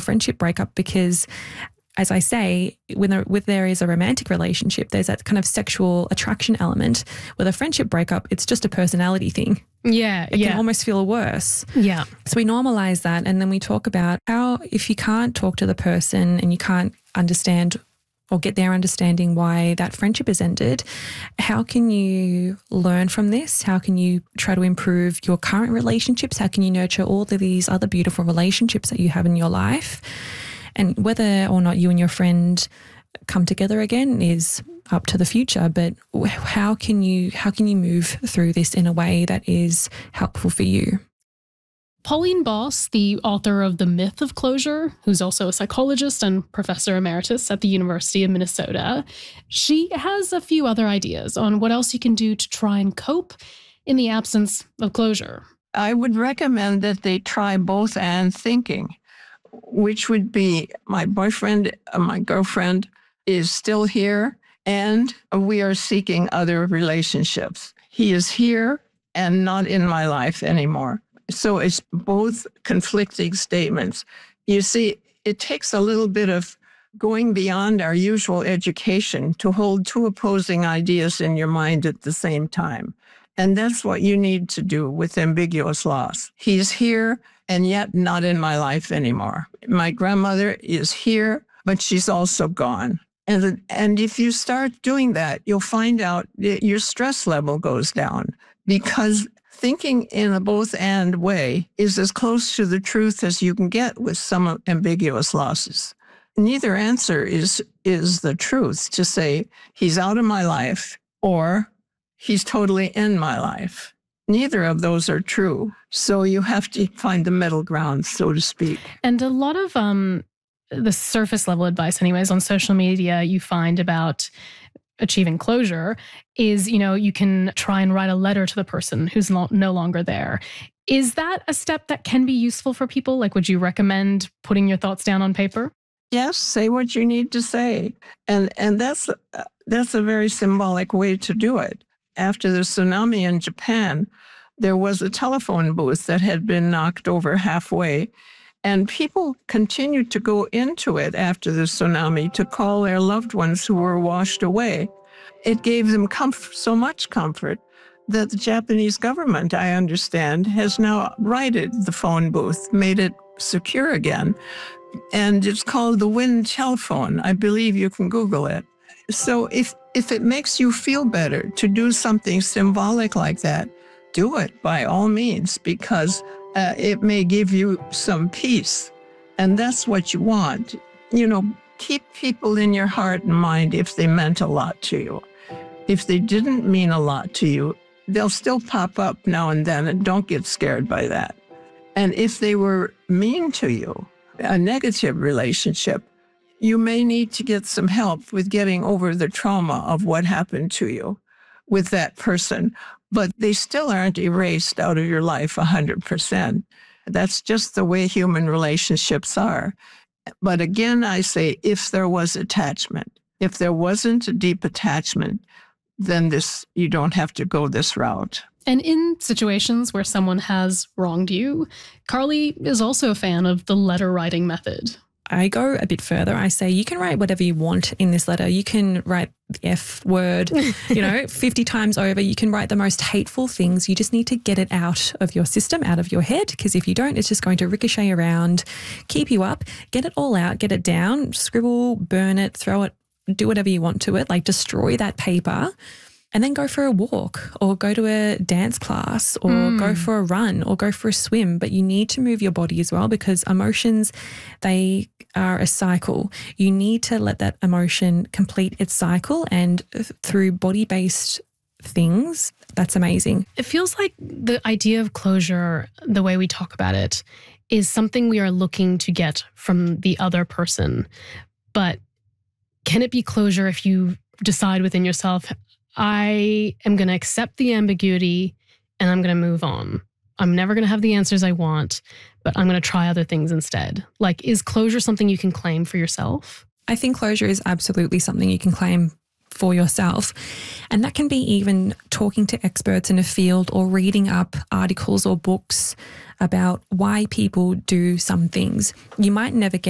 friendship breakup because, as I say, when there is a romantic relationship, there's that kind of sexual attraction element. With a friendship breakup, it's just a personality thing. Yeah. It can almost feel worse. Yeah. So we normalize that. And then we talk about how if you can't talk to the person and you can't understand or get their understanding why that friendship has ended, how can you learn from this? How can you try to improve your current relationships? How can you nurture all of these other beautiful relationships that you have in your life? And whether or not you and your friend come together again is up to the future, but how can you move through this in a way that is helpful for you? Pauline Boss, the author of The Myth of Closure, who's also a psychologist and professor emeritus at the University of Minnesota, she has a few other ideas on what else you can do to try and cope in the absence of closure. I would recommend that they try both and thinking, which would be my boyfriend, my girlfriend is still here, and we are seeking other relationships. He is here and not in my life anymore. So it's both conflicting statements. You see, it takes a little bit of going beyond our usual education to hold two opposing ideas in your mind at the same time. And that's what you need to do with ambiguous loss. He's here and yet not in my life anymore. My grandmother is here, but she's also gone. And if you start doing that, you'll find out that your stress level goes down, because thinking in a both and way is as close to the truth as you can get with some ambiguous losses. Neither answer is the truth, to say he's out of my life or he's totally in my life. Neither of those are true. So you have to find the middle ground, so to speak. And a lot of the surface level advice anyways on social media you find about achieving closure is, you can try and write a letter to the person who's no longer there. Is that a step that can be useful for people? Like, would you recommend putting your thoughts down on paper? Yes, say what you need to say. And that's a very symbolic way to do it. After the tsunami in Japan, there was a telephone booth that had been knocked over halfway, and people continued to go into it after the tsunami to call their loved ones who were washed away. It gave them so much comfort that the Japanese government, I understand, has now righted the phone booth, made it secure again. And it's called the Wind Telephone. I believe you can Google it. So if it makes you feel better to do something symbolic like that, do it by all means, because it may give you some peace. And that's what you want. Keep people in your heart and mind if they meant a lot to you. If they didn't mean a lot to you, they'll still pop up now and then, and don't get scared by that. And if they were mean to you, a negative relationship, you may need to get some help with getting over the trauma of what happened to you with that person. But they still aren't erased out of your life 100%. That's just the way human relationships are. But again, I say, if there was attachment, if there wasn't a deep attachment, then you don't have to go this route. And in situations where someone has wronged you, Carly is also a fan of the letter writing method. I go a bit further. I say you can write whatever you want in this letter. You can write the F word, 50 times over. You can write the most hateful things. You just need to get it out of your system, out of your head, because if you don't, it's just going to ricochet around, keep you up. Get it all out, get it down, scribble, burn it, throw it, do whatever you want to it, like destroy that paper. And then go for a walk or go to a dance class or go for a run or go for a swim. But you need to move your body as well, because emotions, they are a cycle. You need to let that emotion complete its cycle, and through body-based things, that's amazing. It feels like the idea of closure, the way we talk about it, is something we are looking to get from the other person. But can it be closure if you decide within yourself, I am going to accept the ambiguity and I'm going to move on. I'm never going to have the answers I want, but I'm going to try other things instead. Like, is closure something you can claim for yourself? I think closure is absolutely something you can claim for yourself. And that can be even talking to experts in a field or reading up articles or books about why people do some things. You might never get